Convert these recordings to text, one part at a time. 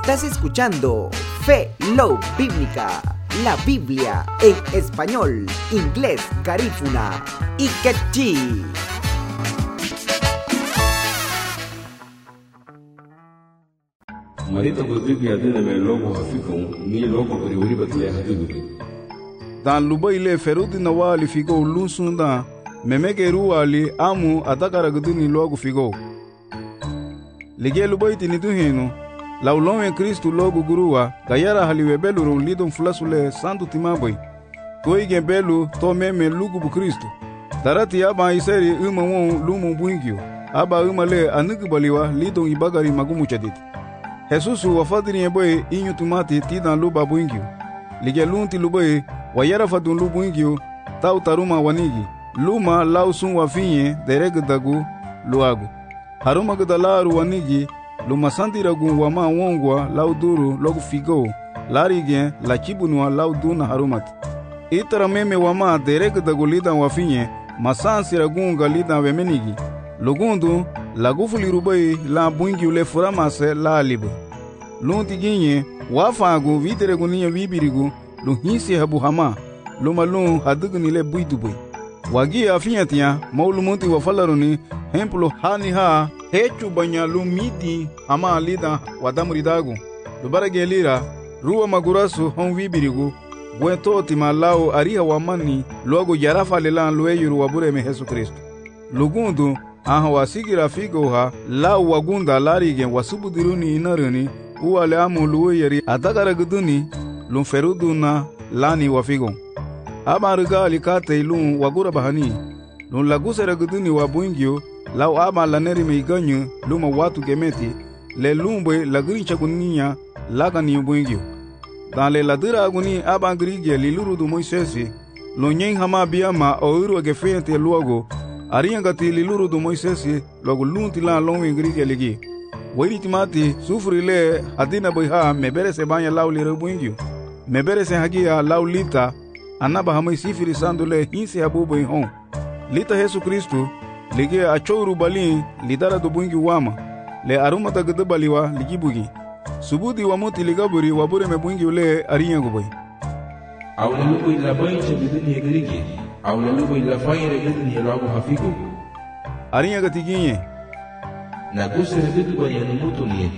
Estás escuchando Fe Love Bíblica, la Biblia en español, inglés, garífuna y quechí. Marita Biblia de me logo hafikon ni logo bari batle hadibu. Dan lubaile ferudi na wali figo lusunda memegeru wali amu atakara guduni logo figo. Lige lubaiti ni duhino laulonwe Kristu logo guruwa gayara haliwe beluru lidon fulasule sandu timaboy. Toige belu to meme lugu bu Kristu. Darati aba iseri won lumu buingio. Aba le anugubaliwa lidon ibagari magumu chaditi. Jesusu wafadini eboy inyu tumati tidan luba buingio. Lige lunti luboy wayara fadun lubu buingio tau taruma wanigi. Luma lausun wafinye deregdagu luagu. Haruma gudalaru wanigi luma santiragu wama wongwa lauduru logu figo. Larigien la chibunwa lauduna harumati. Itara meme wama deregdagu lidan wafinye masansiragunga lidan wemenigi. Lugundu lagufuli rubai la buingio le furamase la alibu. Lunti ginye wafagu viteregu niya vibirigu lu hinsi habu hama lumalun hadugni le buidubui. Wagi afinyatiya maulumunti wafalaruni hemplo hani ha hechu banya lumidi hama lida wadamuridagu. Lubarage lira ruwa magurasu hon vibirigu gwentoti malao ariha wamani luago yarafa lelan lueyuru wabure me Jesu Kristu. Lugundu aha wasigira figo ha lau wagunda larigen wasubudiruni inaruni uwale amu luweyeri atakara guduni lumferuduna lani wafigo. Aba rigali kate ilun wagura bahani lun lagusera guduni wabuingio lau aba laneri meiganyu luma watu gemeti le lumbe lagrincha guninya lagani buingio. Dan le ladira aguni aba grigia lilurudu Moisesi lunyen hama biama oiru agefente luago ariangati lilurudu Moisesi logo lunti la lonwe grigia ligi. Wairi timati sufuri le adina boyha mebere se banya lauli rebuingio. Mebere se hagia laulita anaba hamai sifiri sandule hinsi habu boy hon. Lita Jesu Kristu lige achouru bali lidara do buingi wama le arumata gudubaliwa ligibugi. Subudi wamuti ligaburi wabure mebuingi ule ariyangu boy. Awle lubo ila bainche biduni yegerigi. Awle lubo ila fayere biduni yelago hafigo. Ariyangu tiginye. Na kusere bidu banya numutu niye.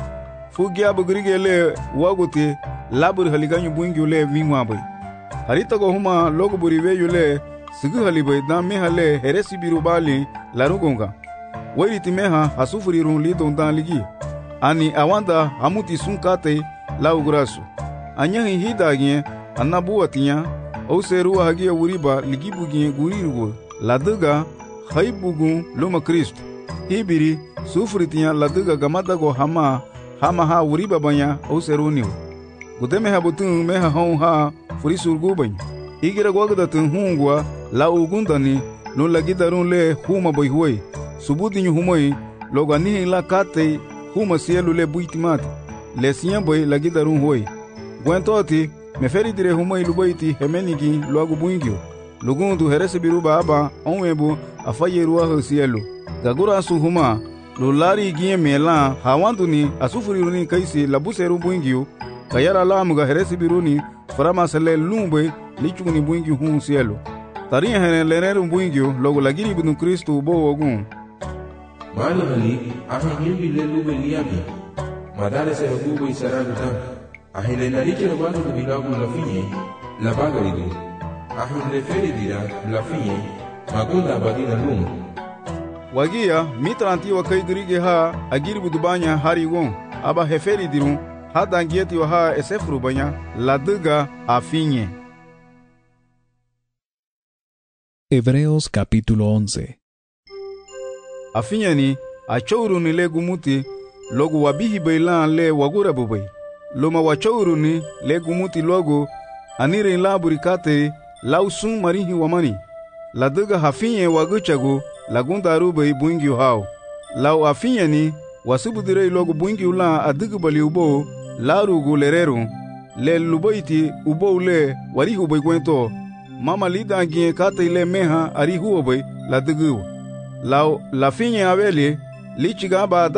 Fugia bugirige le wagote laburi haliganyu buingi ule vingwa boy. Harita go huma logo buriwe yule sigu halibai dan mehale heresi birubali larugonga. Wairiti meha hasufuri run lidon dan ligi. Ani awanda hamuti sunkate laugurasu. Anyahi hidagien anabuatinya auseruwa hagia wuriba ligibugien gurirugo. Laduga haibugun luma Kristu. Hibiri sufuritinya laduga gamadago hama ha wuriba banya auseruniu. Gudeme habutun meha hon ha furisurgu bany. Igira gwagdatun hungwa la ugundani no lagidarun le huma boy huay. Subudinyu humay logani la kate huma sielu le buitimati. Le siyan boy lagidarun huay. Gwentoti meferi dire humay lubaiti hemenigi loagu buingyo. Lugundu herese biruba aba onwebu afayeruwa hosielu. Gagura su huma lulari gien melan hawanduni asufuriruni kaisi labuseru buingyo. Kayara lamuga heresi biruni farama sele lumbe lichuni buingi hun cielo. Taria hene leneru buingio logo lagiri binu Kristu bo ogun. Mali hali ahimbi le lube liabi. Madare se hugo isaraguta. Ahile nalike le banu bilagu la finye la bagaridu. Ahile feri dira la finye magunda badina lum. Wagia mitranti wa kaidrige ha agiri budubanya hari gon aba heferi dirun hada ngieti wa ha esefru banya laduga afinye. Hebreos capítulo 11. Afinye ni achouru ni le gumuti logo wabihi bailan le wagura bubai. Loma wachouru ni le gumuti logo anire laburi kate lausun marihi wamani. Laduga hafinye waguchago lagunda rubai buingi hao. Lau afinye ni wasubudire logo buingi ula adugu bali ubo larugu lereru le lubaiti ubo le warihu bai gwento. Mama lida gie kate ile meha arihu obai ladugu. Lau la finye aveli lichiga ba